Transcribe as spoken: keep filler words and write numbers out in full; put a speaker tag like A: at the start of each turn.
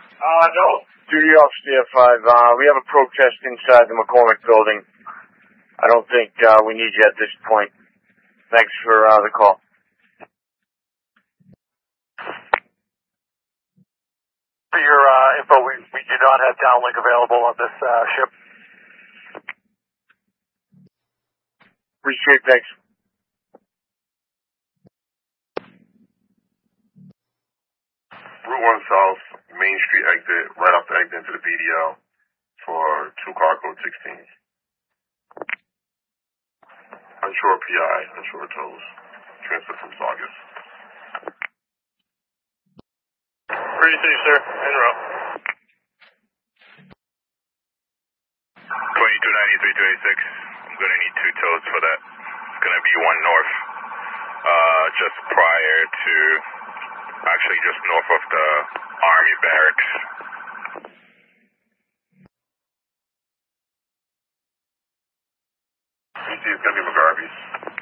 A: Uh, no. Duty officer five, uh, we have a protest inside the McCormick building. I don't think, uh, we need you at this point. Thanks for, uh, the call.
B: For your, uh, info, we, we do not have downlink available on this, uh, ship.
A: Appreciate it, thanks.
C: Route one South, Main Street exit, right off the exit into the B D L for two car code sixteen. Unsure P I, unsure tolls. Transfer from Saugus.
B: Pretty safe, sir. En route.
D: twenty-two ninety-three two eighty-six. I'm gonna need two tows for that. It's gonna be one north, uh, just prior to, actually just north of the Army barracks.
C: You see, it's gonna be McGarvey's.